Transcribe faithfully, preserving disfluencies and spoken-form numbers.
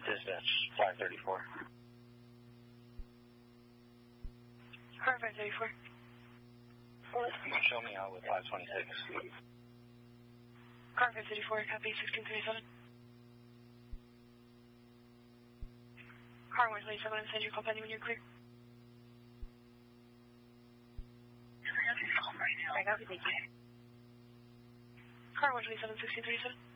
Dispatch five thirty-four. Car five thirty-four. Show me out with five twenty-six. Car five thirty-four, copy sixteen thirty-seven. Car one twenty-seven, send your call pending when you're clear. I got it, thank you. Car one twenty-seven, sixteen thirty-seven.